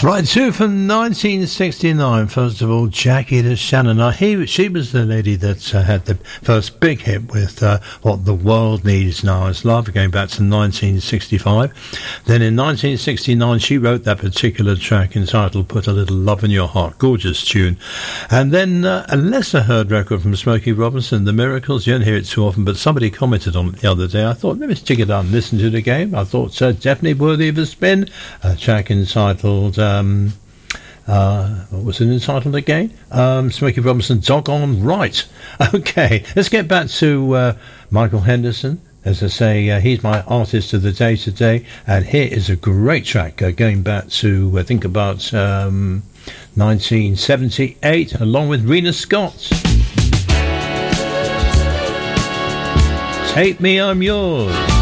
Right, two from 1969. First of all, Jackie DeShannon. Now, she was the lady that had the first big hit with What the World Needs Now Is Love, going back to 1965. Then in 1969, she wrote that particular track entitled Put a Little Love in Your Heart. Gorgeous tune. And then a lesser heard record from Smokey Robinson, The Miracles. You don't hear it too often, but somebody commented on it the other day. I thought, let me stick it on and listen to it again. I thought definitely worthy of a spin. A track entitled... what was it entitled again? Smokey Robinson, Doggone Right. Okay, let's get back to Michael Henderson. As I say, he's my artist of the day today, and here is a great track going back to, I think, about 1978, along with Rena Scott. Take Me, I'm Yours.